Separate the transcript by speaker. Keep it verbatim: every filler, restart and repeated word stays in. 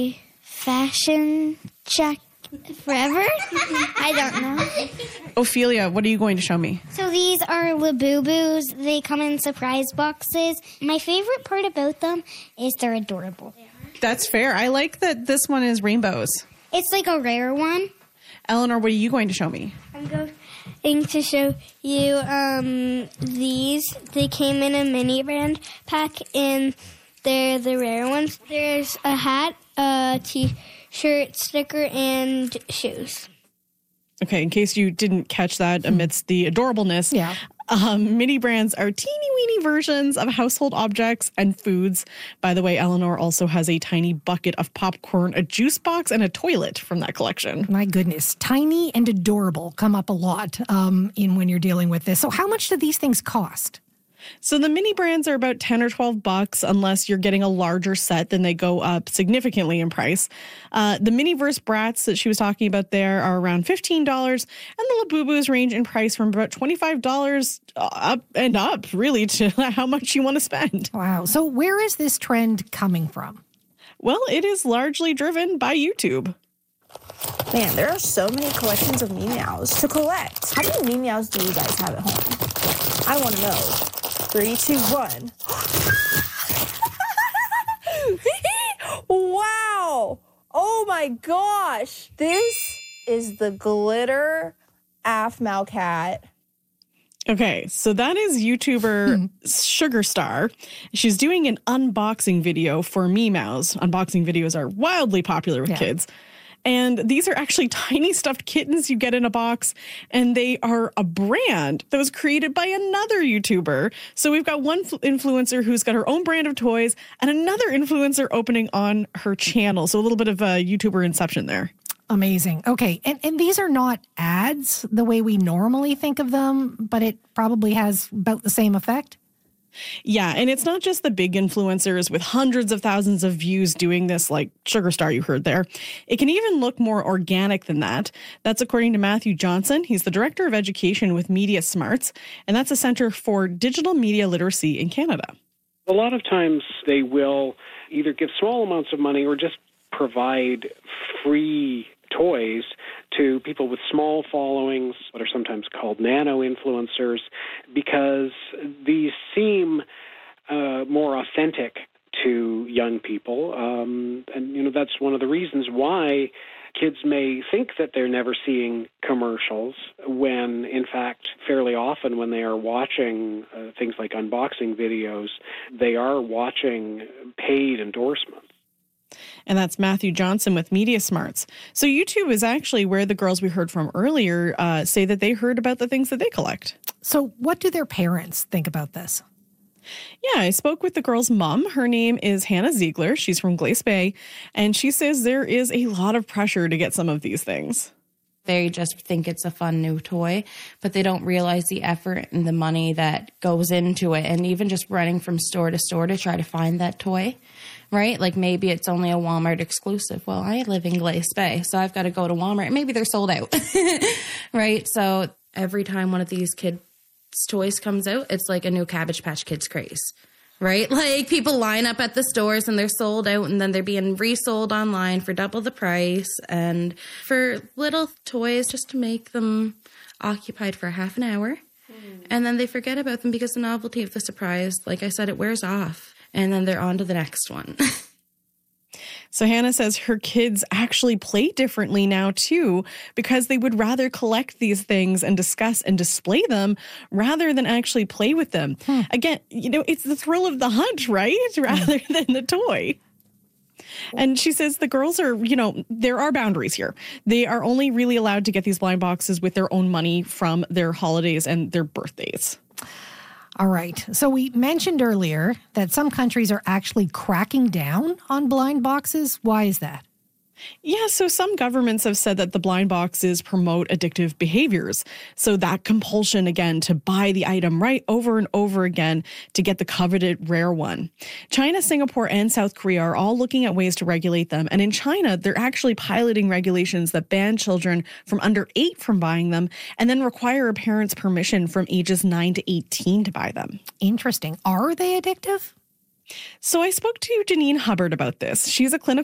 Speaker 1: Fashion check forever? I don't know.
Speaker 2: Ophelia, what are you going to show me?
Speaker 1: So these are Labubus. They come in surprise boxes. My favorite part about them is they're adorable.
Speaker 2: That's fair. I like that this one is rainbows.
Speaker 1: It's like a rare one.
Speaker 2: Eleanor, what are you going to show me?
Speaker 1: I'm going to show you um, these. They came in a mini brand pack, and they're the rare ones. There's a hat, a t-shirt, sticker, and shoes.
Speaker 2: Okay, in case you didn't catch that amidst the adorableness,
Speaker 3: Yeah.
Speaker 2: um, mini brands are teeny weeny versions of household objects and foods. By the way, Eleanor also has a tiny bucket of popcorn, a juice box, and a toilet from that collection.
Speaker 3: My goodness, tiny and adorable come up a lot um, in when you're dealing with this. So how much do these things cost?
Speaker 2: So the mini brands are about ten or twelve bucks unless you're getting a larger set, then they go up significantly in price. Uh, the Miniverse Brats that she was talking about there are around fifteen dollars, and the Labubus range in price from about twenty-five dollars up and up, really, to how much you want to spend.
Speaker 3: Wow. So where is this trend coming from?
Speaker 2: Well, it is largely driven by YouTube.
Speaker 4: Man, there are so many collections of Meows to collect. How many Meows do you guys have at home? I want to know. Three, two, one. Wow! Oh my gosh! This is the glitter Aphmau cat.
Speaker 2: Okay, so that is YouTuber Sugar Star. She's doing an unboxing video for Meows. Unboxing videos are wildly popular with
Speaker 3: Yeah.
Speaker 2: kids. And these are actually tiny stuffed kittens you get in a box, and they are a brand that was created by another YouTuber. So we've got one f- influencer who's got her own brand of toys and another influencer opening on her channel. So a little bit of a YouTuber inception there.
Speaker 3: Amazing. Okay. And, and these are not ads the way we normally think of them, but it probably has about the same effect.
Speaker 2: Yeah, and it's not just the big influencers with hundreds of thousands of views doing this, like Sugar Star you heard there. It can even look more organic than that. That's according to Matthew Johnson. He's the Director of Education with Media Smarts, and that's a Center for Digital Media Literacy in Canada.
Speaker 5: A lot of times they will either give small amounts of money or just provide free toys to people with small followings, what are sometimes called nano-influencers, because these seem uh, more authentic to young people. Um, and, you know, that's one of the reasons why kids may think that they're never seeing commercials when, in fact, fairly often when they are watching uh, things like unboxing videos, they are watching paid endorsements.
Speaker 2: And that's Matthew Johnson with Media Smarts. So YouTube is actually where the girls we heard from earlier uh, say that they heard about the things that they collect.
Speaker 3: So what do their parents think about this?
Speaker 2: Yeah, I spoke with the girl's mom. Her name is Hannah Ziegler. She's from Glace Bay. And she says there is a lot of pressure to get some of these things.
Speaker 6: They just think it's a fun new toy, but they don't realize the effort and the money that goes into it. And even just running from store to store to try to find that toy, right? Like maybe it's only a Walmart exclusive. Well, I live in Glace Bay, so I've got to go to Walmart. Maybe they're sold out, right? So every time one of these kids' toys comes out, it's like a new Cabbage Patch Kids craze. Right? Like people line up at the stores and they're sold out and then they're being resold online for double the price and for little toys just to make them occupied for half an hour. Mm. And then they forget about them because the novelty of the surprise, like I said, it wears off and then they're on to the next one.
Speaker 2: So Hannah says her kids actually play differently now, too, because they would rather collect these things and discuss and display them rather than actually play with them. Hmm. Again, you know, it's the thrill of the hunt, right? Rather than the toy. And she says the girls are, you know, there are boundaries here. They are only really allowed to get these blind boxes with their own money from their holidays and their birthdays.
Speaker 3: All right. So we mentioned earlier that some countries are actually cracking down on blind boxes. Why is that?
Speaker 2: Yeah, so some governments have said that the blind boxes promote addictive behaviors. So that compulsion, again, to buy the item right over and over again to get the coveted rare one. China, Singapore, and South Korea are all looking at ways to regulate them. And in China, they're actually piloting regulations that ban children from under eight from buying them and then require a parent's permission from ages nine to eighteen to buy them.
Speaker 3: Interesting. Are they addictive?
Speaker 2: So I spoke to Janine Hubbard about this. She's a clinical